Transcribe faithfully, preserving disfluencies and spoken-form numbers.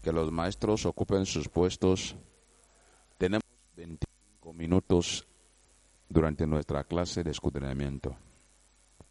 que los maestros ocupen sus puestos. Tenemos veinticinco minutos durante nuestra clase de escudriñamiento.